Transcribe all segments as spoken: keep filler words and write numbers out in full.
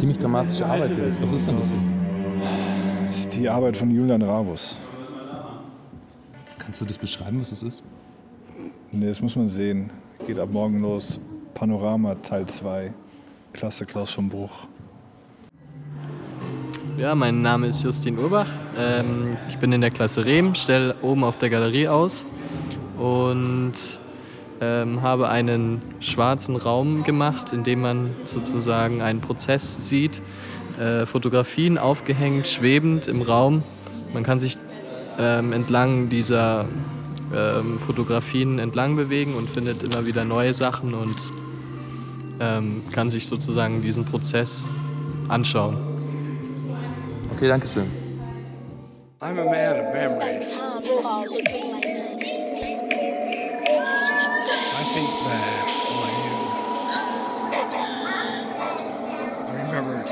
ziemlich dramatische Arbeit hier ist. Was ist denn das hier? Das ist die Arbeit von Julian Ravus. Kannst du das beschreiben, was das ist? Nee, das muss man sehen. Geht ab morgen los. Panorama Teil zwei. Klasse Klaus von Bruch. Ja, mein Name ist Justin Urbach. Ähm, ich bin in der Klasse Rehm, stelle oben auf der Galerie aus und ähm, habe einen schwarzen Raum gemacht, in dem man sozusagen einen Prozess sieht. Äh, Fotografien aufgehängt, schwebend im Raum. Man kann sich ähm, entlang dieser ähm, Fotografien entlang bewegen und findet immer wieder neue Sachen und ähm, kann sich sozusagen diesen Prozess anschauen. Okay, danke schön. I'm a man of memories. I think back on you. I remember.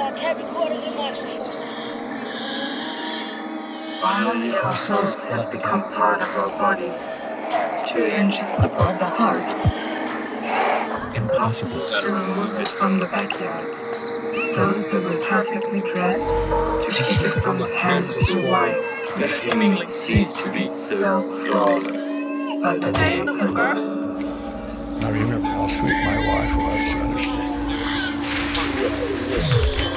Finally, our souls have become part of our bodies, two inches above the heart. Impossible to remove it from the backyard. Those who were perfectly dressed to keep it from the hands of the wife who seemingly ceased to be so flawless. But the day of her birth, I remember how sweet my wife was to understand.